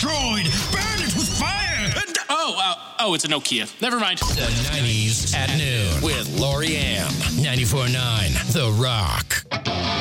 destroyed. Burn it with fire. And it's a Nokia. Never mind. The 90s at noon with Lori Ann. 94.9 The Rock.